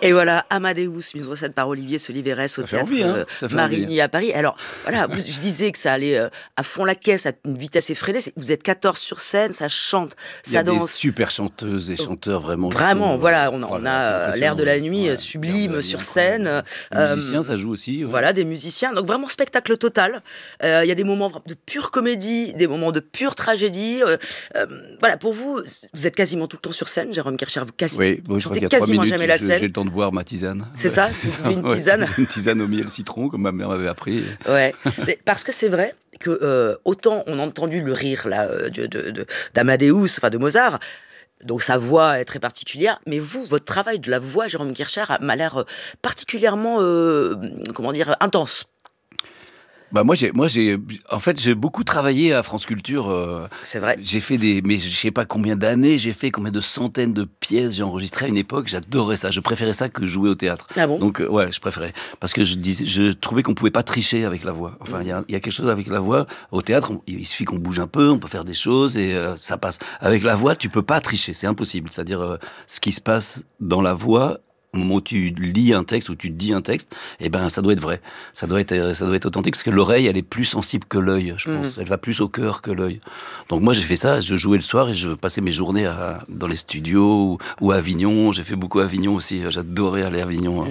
Et voilà, Amadeus, mise en scène par Olivier Soliveres au théâtre Marigny à Paris. Alors, voilà, je disais que ça allait à fond la caisse, à une vitesse effrénée. Vous êtes 14 sur scène, ça chante, ça danse. Il y a des super chanteuses et chanteurs vraiment. Vraiment, voilà, on a l'air de la nuit sublime sur scène. Des musiciens, ça joue aussi. Ouais. Voilà, des musiciens. Donc vraiment spectacle total. Il y a des moments de pure comédie, des moments de pure tragédie. Voilà, pour vous, vous êtes quasiment tout le temps sur scène, Jérôme Kircher. Vous quittez quasiment jamais la scène. J'ai le temps de boire ma tisane. C'est ça, vous buvez une tisane. Une tisane au miel citron, comme ma mère m'avait appris. Ouais, mais parce que c'est vrai que autant on a entendu le rire là d'Amadeus, enfin de Mozart. Donc sa voix est très particulière, mais vous, votre travail de la voix, Jérôme Kircher, m'a l'air particulièrement, intense. Bah moi j'ai beaucoup travaillé à France Culture. C'est vrai. J'ai fait mais je sais pas combien d'années, j'ai fait combien de centaines de pièces, j'ai enregistré à une époque, j'adorais ça, je préférais ça que jouer au théâtre. Ah bon ? Donc ouais, je préférais parce que je trouvais qu'on pouvait pas tricher avec la voix. Enfin il y a quelque chose avec la voix au théâtre, il suffit qu'on bouge un peu, on peut faire des choses et ça passe. Avec la voix, tu peux pas tricher, c'est impossible. C'est-à-dire ce qui se passe dans la voix au moment où tu lis un texte, où tu dis un texte, eh ben, ça doit être vrai. Ça doit être authentique, parce que l'oreille, elle est plus sensible que l'œil, je pense. Elle va plus au cœur que l'œil. Donc moi, j'ai fait ça, je jouais le soir et je passais mes journées dans les studios ou à Avignon. J'ai fait beaucoup à Avignon aussi. J'adorais aller à Avignon.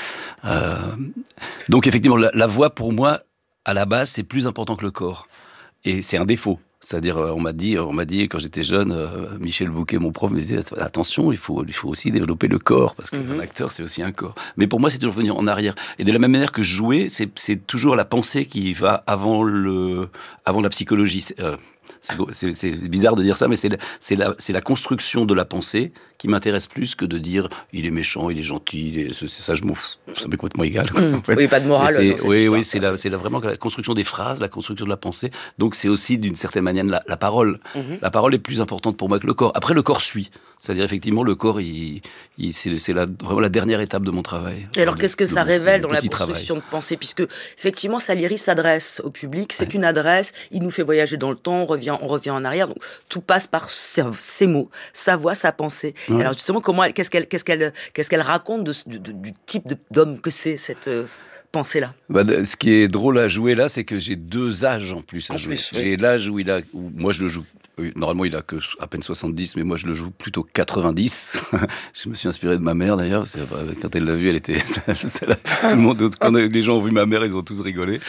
Donc effectivement, la voix, pour moi, à la base, c'est plus important que le corps. Et c'est un défaut. C'est-à-dire, on m'a dit quand j'étais jeune, Michel Bouquet, mon prof, me disait attention, il faut aussi développer le corps parce qu'un acteur c'est aussi un corps. Mais pour moi, c'est toujours venir en arrière. Et de la même manière que jouer, c'est toujours la pensée qui va avant la psychologie. C'est bizarre de dire ça, mais c'est la construction de la pensée qui m'intéresse plus que de dire il est méchant, il est gentil, ça je m'en fous, ça m'est complètement égal. Quoi, en fait. Oui, pas de morale. Oui, c'est vraiment la construction des phrases, la construction de la pensée. Donc c'est aussi d'une certaine manière la parole. La parole est plus importante pour moi que le corps. Après le corps suit, c'est-à-dire effectivement le corps, c'est vraiment la dernière étape de mon travail. Et alors qu'est-ce que ça révèle dans la construction de pensée, puisque effectivement Salieri s'adresse au public, c'est une adresse, il nous fait voyager dans le temps, on revient en arrière, donc tout passe par ses mots, sa voix, sa pensée. Ouais. Alors justement, qu'est-ce qu'elle raconte du type d'homme que c'est cette pensée-là? Ce qui est drôle à jouer là, c'est que j'ai deux âges en plus à jouer. J'ai l'âge où moi je le joue. Normalement, il a que à peine 70, mais moi je le joue plutôt 90. Je me suis inspiré de ma mère d'ailleurs. Quand elle l'a vu, elle était. Tout le monde, quand les gens ont vu ma mère, ils ont tous rigolé.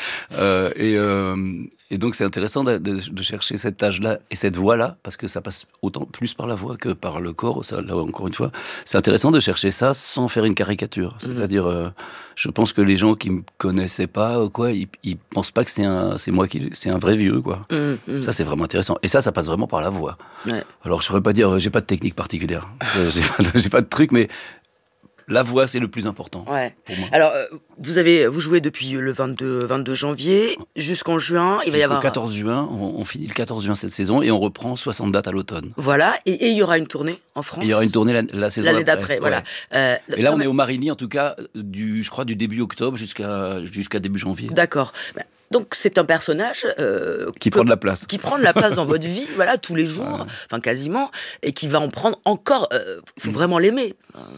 Et donc c'est intéressant de chercher cet âge-là et cette voix-là, parce que ça passe autant plus par la voix que par le corps. Ça, là encore une fois, c'est intéressant de chercher ça sans faire une caricature. C'est-à-dire, je pense que les gens qui me connaissaient pas, ils pensent pas que c'est un vrai vieux, quoi. Ça c'est vraiment intéressant. Et ça passe vraiment par la voix. Ouais. Alors je saurais pas dire, j'ai pas de technique particulière, j'ai pas de truc, mais la voix, c'est le plus important. Ouais. Pour moi. Alors, vous jouez depuis le 22 janvier jusqu'en juin. Il va y avoir 14 juin. On finit le 14 juin cette saison et on reprend 60 dates à l'automin. Voilà. Et il y aura une tournée en France. Il y aura une tournée la saison l'année d'après. Voilà. Ouais. Et là, on est au Marigny, en tout cas, je crois du début octobre jusqu'à début janvier. D'accord. Donc c'est un personnage qui prend de la place. Qui prend de la place dans votre vie, voilà, tous les jours, enfin quasiment, et qui va en prendre encore. Faut vraiment l'aimer.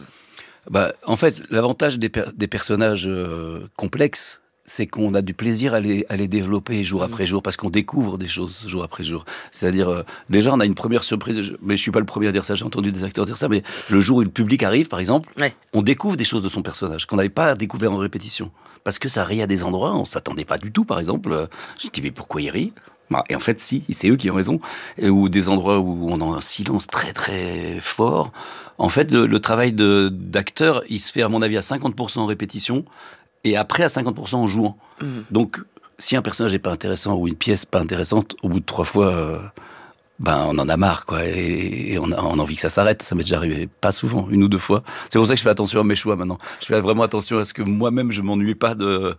En fait, l'avantage des personnages complexes, c'est qu'on a du plaisir à les développer jour après jour, parce qu'on découvre des choses jour après jour. C'est-à-dire, déjà, on a une première surprise, mais je suis pas le premier à dire ça, j'ai entendu des acteurs dire ça, mais le jour où le public arrive, par exemple, on découvre des choses de son personnage qu'on n'avait pas découvert en répétition. Parce que ça rit à des endroits, on s'attendait pas du tout, par exemple. Je me dis, mais pourquoi il rit ? Et en fait, si, c'est eux qui ont raison. Ou des endroits où on a un silence très très fort. En fait, le travail d'acteur, il se fait, à mon avis, à 50% en répétition, et après à 50% en jouant. Donc, si un personnage n'est pas intéressant, ou une pièce pas intéressante, au bout de 3 fois, on en a marre, quoi, et on a envie que ça s'arrête. Ça m'est déjà arrivé, pas souvent, 1 ou 2 fois. C'est pour ça que je fais attention à mes choix maintenant. Je fais vraiment attention à ce que moi-même je m'ennuie pas de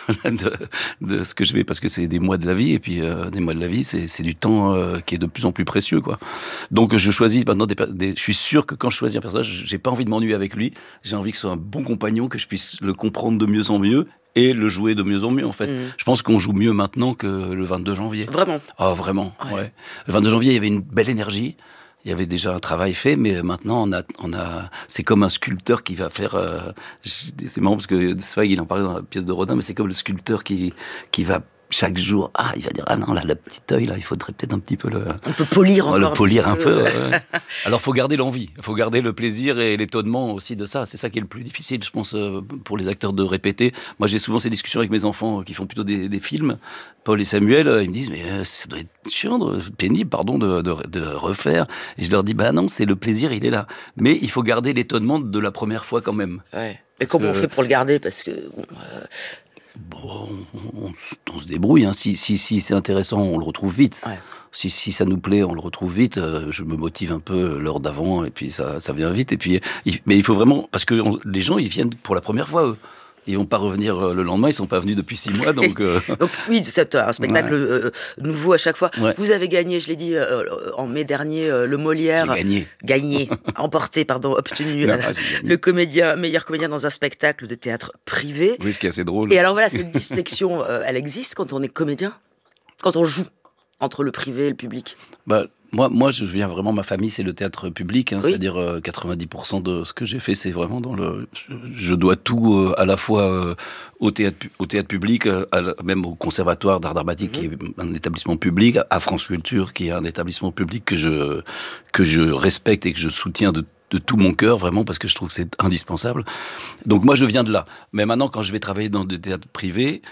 ce que je fais, parce que c'est des mois de la vie, et puis des mois de la vie, c'est du temps qui est de plus en plus précieux, quoi. Donc je choisis maintenant je suis sûr que quand je choisis un personnage, j'ai pas envie de m'ennuyer avec lui. J'ai envie que ce soit un bon compagnon, que je puisse le comprendre de mieux en mieux. Et le jouer de mieux en mieux, en fait. Je pense qu'on joue mieux maintenant que le 22 janvier. Vraiment ? Ah, vraiment, ouais. Le 22 janvier, il y avait une belle énergie. il y avait déjà un travail fait, mais maintenant c'est comme un sculpteur qui va faire. C'est marrant parce que Zweig, il en parlait dans la pièce de Rodin, mais c'est comme le sculpteur qui va chaque jour, il va dire non là, le petit œil là, il faudrait peut-être un petit peu on peut polir encore le polir un peu. Alors faut garder l'envie, faut garder le plaisir et l'étonnement aussi de ça. C'est ça qui est le plus difficile, je pense, pour les acteurs de répéter. Moi, j'ai souvent ces discussions avec mes enfants qui font plutôt des films. Paul et Samuel, ils me disent mais ça doit être chiant, pénible, de refaire. Et je leur dis non, c'est le plaisir, il est là. Mais il faut garder l'étonnement de la première fois quand même. Ouais. Et comment on fait pour le garder, parce que on se débrouille. Hein. Si c'est intéressant, on le retrouve vite. Ouais. Si ça nous plaît, on le retrouve vite. Je me motive un peu l'heure d'avant, et puis ça vient vite. Et puis, mais il faut vraiment, parce que les gens, ils viennent pour la première fois, eux. Ils vont pas revenir le lendemain, ils sont pas venus depuis 6 mois, donc... donc oui, c'est un spectacle nouveau à chaque fois. Ouais. Vous avez gagné, je l'ai dit en mai dernier, le Molière... obtenu le meilleur comédien dans un spectacle de théâtre privé. Oui, ce qui est assez drôle. Et alors voilà, cette distinction, elle existe quand on est comédien, quand on joue entre le privé et le public. Moi, je viens vraiment, ma famille, c'est le théâtre public, Oui. C'est-à-dire 90% de ce que j'ai fait, c'est vraiment je dois tout à la fois au théâtre public, même au Conservatoire d'art dramatique, qui est un établissement public, à France Culture, qui est un établissement public que je respecte et que je soutiens de tout mon cœur, vraiment, parce que je trouve que c'est indispensable. Donc moi, je viens de là. Mais maintenant, quand je vais travailler dans des théâtres privés,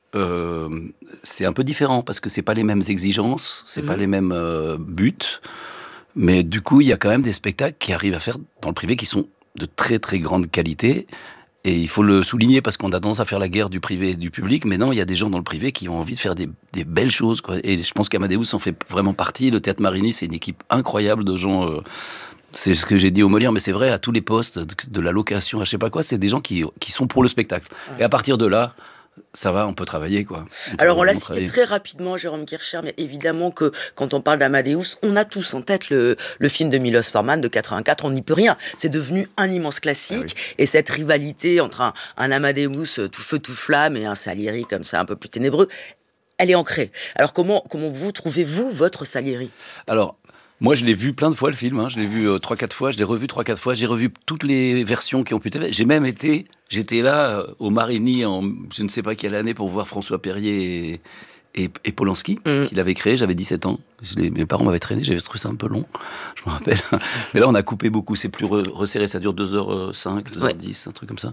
c'est un peu différent parce que c'est pas les mêmes exigences, c'est pas les mêmes buts, mais du coup il y a quand même des spectacles qui arrivent à faire dans le privé qui sont de très très grande qualité, et il faut le souligner parce qu'on a tendance à faire la guerre du privé et du public, mais non, il y a des gens dans le privé qui ont envie de faire des belles choses, quoi. Et je pense qu'Amadeus en fait vraiment partie. Le Théâtre Marigny, c'est une équipe incroyable de gens. C'est ce que j'ai dit au Molière, mais c'est vrai à tous les postes, de la location à je sais pas quoi, c'est des gens qui sont pour le spectacle. Ouais. Et à partir de là, ça va, on peut travailler, quoi. Alors, on l'a cité très rapidement, Jérôme Kircher, mais évidemment que quand on parle d'Amadeus, on a tous en tête le film de Milos Forman de 84, on n'y peut rien. C'est devenu un immense classique, et cette rivalité entre un Amadeus tout feu, tout flamme et un Salieri comme ça, un peu plus ténébreux, elle est ancrée. Alors, comment vous trouvez-vous votre Salieri ? Alors, moi, je l'ai vu plein de fois, le film. Je l'ai vu 3-4 fois, je l'ai revu 3-4 fois. J'ai revu toutes les versions qui ont pu être faites. J'étais là au Marigny en je ne sais pas quelle année pour voir François Perrier et Polanski, qu'il avait créé. J'avais 17 ans. Mes parents m'avaient traîné, j'avais trouvé ça un peu long, je me rappelle. Mais là, on a coupé beaucoup. C'est plus resserré, ça dure 2h05, 2h10, un truc comme ça.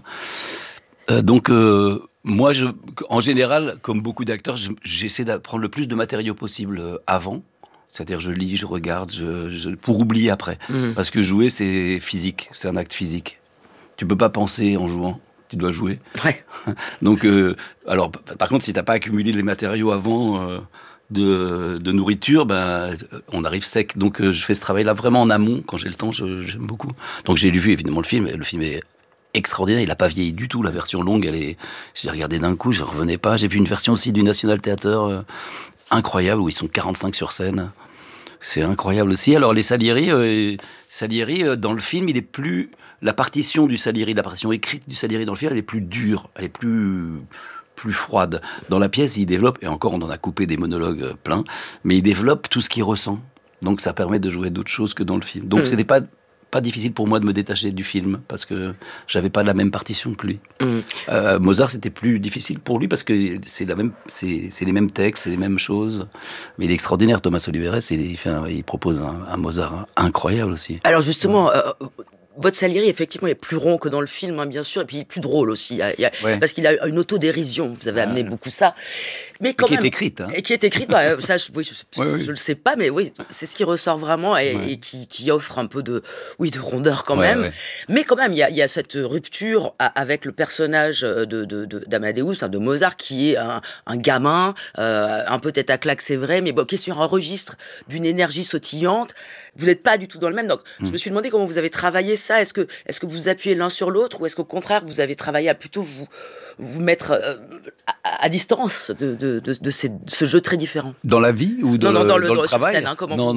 Donc, moi, en général, comme beaucoup d'acteurs, j'essaie d'apprendre le plus de matériaux possible avant. C'est-à-dire, je lis, je regarde, pour oublier après. Parce que jouer, c'est physique, c'est un acte physique. Tu peux pas penser en jouant, tu dois jouer. Ouais. Donc, alors, par contre, si t'as pas accumulé les matériaux avant de nourriture, on arrive sec. Donc, je fais ce travail-là vraiment en amont, quand j'ai le temps, j'aime beaucoup. Donc, j'ai vu évidemment le film est extraordinaire, il a pas vieilli du tout, la version longue, je l'ai regardé d'un coup, je revenais pas. J'ai vu une version aussi du National Theatre, incroyable, où ils sont 45 sur scène. C'est incroyable aussi. Alors les Salieri, dans le film, il est plus... La partition du Salieri, la partition écrite du Salieri dans le film, elle est plus dure, elle est plus froide. Dans la pièce, il développe, et encore on en a coupé des monologues pleins, mais il développe tout ce qu'il ressent. Donc ça permet de jouer d'autres choses que dans le film. Donc c'était pas difficile pour moi de me détacher du film, parce que j'avais pas la même partition que lui. Mozart, c'était plus difficile pour lui, parce que c'est les mêmes textes, c'est les mêmes choses. Mais il est extraordinaire, Thomas Oliveres, il propose un Mozart incroyable aussi. Alors justement... Votre Salieri, effectivement, est plus rond que dans le film, bien sûr, et puis plus drôle aussi, parce qu'il a une autodérision, vous avez amené beaucoup ça. Mais quand même, est écrite. Et qui est écrite, ça, je le sais pas, mais oui, c'est ce qui ressort vraiment, et qui offre un peu de rondeur quand même. Ouais. Mais quand même, il y a cette rupture avec le personnage d'Amadeus, de Mozart, qui est un gamin, un peu tête à claque, c'est vrai, mais qui est sur un registre d'une énergie sautillante. Vous n'êtes pas du tout dans le même. Donc, je me suis demandé comment vous avez travaillé ça. Est-ce que vous appuyez l'un sur l'autre, ou est-ce qu'au contraire, vous avez travaillé à plutôt vous mettre à distance de ce jeu très différent? Dans la vie ou dans le travail? Scène,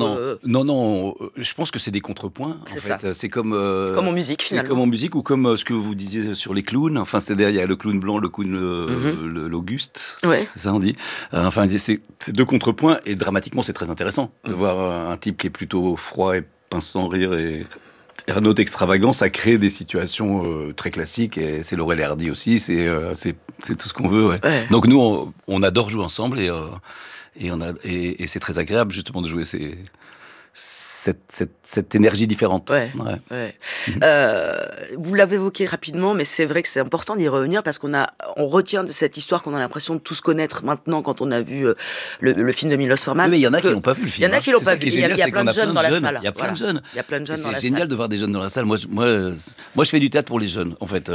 Non, je pense que c'est des contrepoints. C'est comme en musique, finalement. Comme en musique, ou comme ce que vous disiez sur les clowns. Enfin, c'est-à-dire, il y a le clown blanc, le clown l'Auguste. Ouais. C'est ça, on dit. Enfin, c'est deux contrepoints, et dramatiquement, c'est très intéressant de voir un type qui est plutôt froid pince sans rire et un autre extravagant, ça crée des situations très classiques, et c'est Laurel et Hardy aussi, c'est tout ce qu'on veut. Ouais. Ouais. Donc nous, on adore jouer ensemble, et c'est très agréable justement de jouer cette énergie différente. Ouais, ouais. Ouais. Vous l'avez évoqué rapidement, mais c'est vrai que c'est important d'y revenir parce qu'on retient de cette histoire qu'on a l'impression de tous connaître maintenant quand on a vu le film de Milos Forman. Oui, mais il y en a qui l'ont pas vu le film. Il y en a qui l'ont pas vu. Il y a plein de jeunes dans la salle. Il y a plein de jeunes. Il y a plein de jeunes dans la salle. C'est génial de voir des jeunes dans la salle. Moi, je fais du théâtre pour les jeunes. En fait,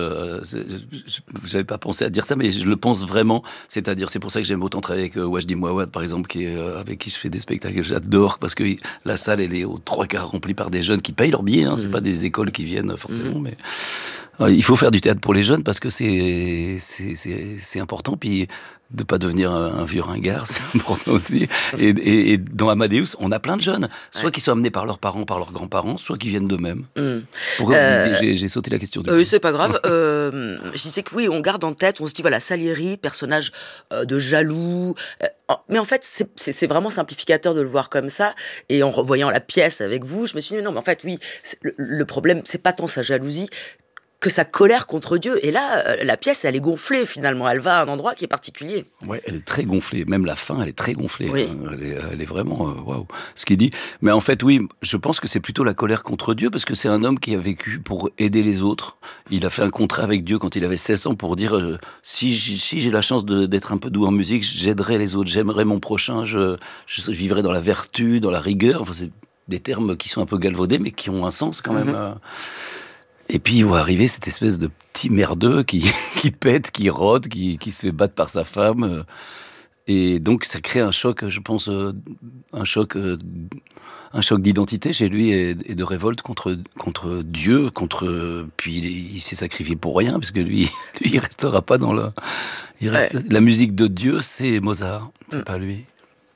je n'avais pas pensé à dire ça, mais je le pense vraiment. C'est-à-dire, c'est pour ça que j'aime autant travailler avec Wajdi Mouawad, par exemple, avec qui je fais des spectacles que j'adore, parce que la salle, elle est aux 3/4 remplie par des jeunes qui payent leur billet. C'est pas des écoles qui viennent forcément, mais il faut faire du théâtre pour les jeunes parce que c'est important. Puis de pas devenir un vieux ringard, c'est important aussi. Et dans Amadeus, on a plein de jeunes, soit qui sont amenés par leurs parents, par leurs grands-parents, soit qui viennent d'eux-mêmes. Pourquoi vous disiez, j'ai sauté la question du coup. C'est pas grave. Je disais que oui, on garde en tête, on se dit voilà, Salieri, personnage de jaloux. Mais en fait, c'est vraiment simplificateur de le voir comme ça. Et en revoyant la pièce avec vous, je me suis dit mais non, mais en fait oui, le problème, c'est pas tant sa jalousie que sa colère contre Dieu. Et là, la pièce, elle est gonflée, finalement. Elle va à un endroit qui est particulier. Ouais, elle est très gonflée. Même la fin, elle est très gonflée. Oui. Elle est vraiment... waouh, ce qu'il dit. Mais en fait, oui, je pense que c'est plutôt la colère contre Dieu, parce que c'est un homme qui a vécu pour aider les autres. Il a fait un contrat avec Dieu quand il avait 16 ans pour dire si j'ai la chance d'être un peu doux en musique, j'aiderai les autres, j'aimerai mon prochain, je vivrai dans la vertu, dans la rigueur. Enfin, c'est des termes qui sont un peu galvaudés, mais qui ont un sens quand même. Et puis, il va arriver cette espèce de petit merdeux qui pète, qui rôde, qui se fait battre par sa femme. Et donc, ça crée un choc, je pense, un choc d'identité chez lui et de révolte contre Dieu, puis il s'est sacrifié pour rien, parce que lui, il restera pas dans la musique de Dieu, c'est Mozart, c'est pas lui.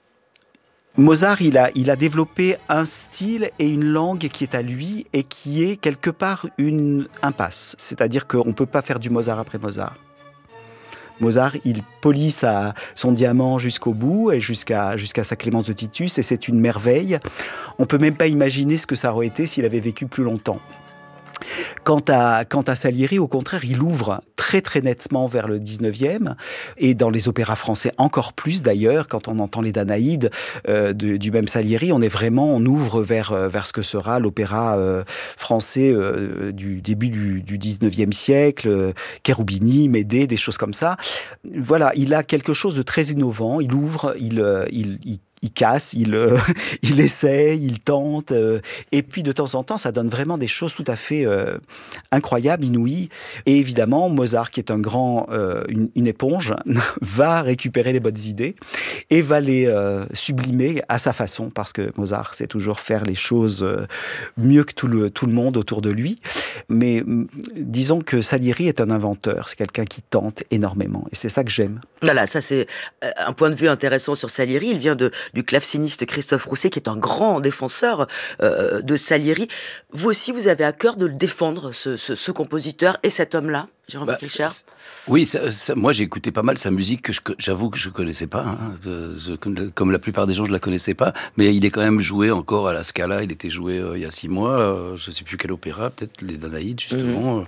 Mozart, il a développé un style et une langue qui est à lui et qui est quelque part une impasse. C'est-à-dire qu'on ne peut pas faire du Mozart après Mozart. Mozart, il polit son diamant jusqu'au bout et jusqu'à sa Clémence de Titus, et c'est une merveille. On ne peut même pas imaginer ce que ça aurait été s'il avait vécu plus longtemps. Quant à Salieri, au contraire, il ouvre très très nettement vers le 19e, et dans les opéras français encore plus d'ailleurs. Quand on entend les Danaïdes du même Salieri, on ouvre vers ce que sera l'opéra français du début du 19e siècle, Cherubini, Médée, des choses comme ça. Voilà, il a quelque chose de très innovant, il ouvre, il casse, il essaie, il tente, et puis de temps en temps, ça donne vraiment des choses tout à fait incroyables, inouïes. Et évidemment, Mozart, qui est une éponge, va récupérer les bonnes idées et va les sublimer à sa façon, parce que Mozart sait toujours faire les choses mieux que tout le monde autour de lui. Mais disons que Salieri est un inventeur, c'est quelqu'un qui tente énormément, et c'est ça que j'aime. Voilà, ça c'est un point de vue intéressant sur Salieri. Il vient du claveciniste Christophe Rousset, qui est un grand défenseur de Salieri. Vous aussi, vous avez à cœur de le défendre, ce compositeur et cet homme-là, Jérôme Pilcher. Oui, moi j'ai écouté pas mal sa musique que j'avoue que je connaissais pas. Comme la plupart des gens, je la connaissais pas. Mais il est quand même joué encore à la Scala. Il était joué il y a 6 mois. Je sais plus quel opéra, peut-être les Danaïdes justement.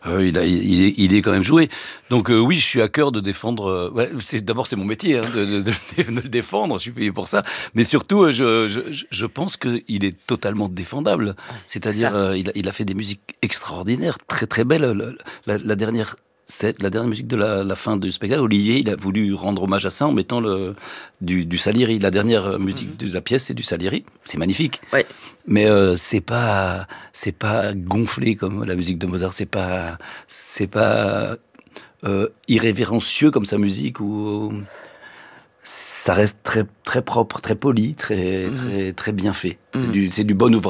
Il est quand même joué. Donc oui, je suis à cœur de défendre. D'abord c'est mon métier de le défendre. Je suis payé pour ça. Mais surtout, je pense qu'il est totalement défendable. C'est-à-dire, il a fait des musiques extraordinaires, très très belles. La dernière musique de la fin du spectacle, Olivier, il a voulu rendre hommage à ça en mettant du Salieri. La dernière musique de la pièce, c'est du Salieri. C'est magnifique. Ouais. Mais c'est pas gonflé comme la musique de Mozart. C'est pas irrévérencieux comme sa musique, ou ça reste très très propre, très poli, très très bien fait. C'est du bon ouvrage.